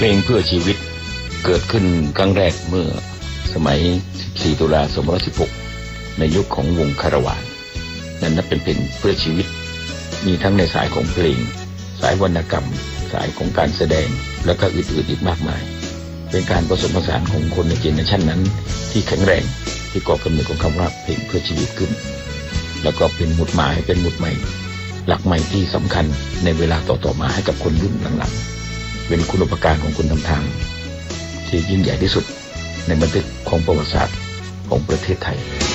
เพลงเพื่อชีวิตเกิดขึ้นครั้งแรกเมื่อสมัย14 ตุลา 2516ในยุคของวงคาราวานนั่นเป็นเพลงเพื่อชีวิตมีทั้งในสายของเพลงสายวรรณกรรมสายของการแสดงและก็อื่นๆอีกมากมายเป็นการผสมผสานของคนในเจเนอเรชันนั้นที่แข็งแรงที่ก่อกำเนิดของคำว่าเพลงเพื่อชีวิตขึ้นแล้วก็เป็นหมุดหมายเป็นหมุดใหม่หลักใหม่ที่สำคัญในเวลาต่อๆมาให้กับคนรุ่นหลังๆเป็นคุณูปการของคนนำทางที่ยิ่งใหญ่ที่สุดในบันทึกของประวัติศาสตร์ของประเทศไทย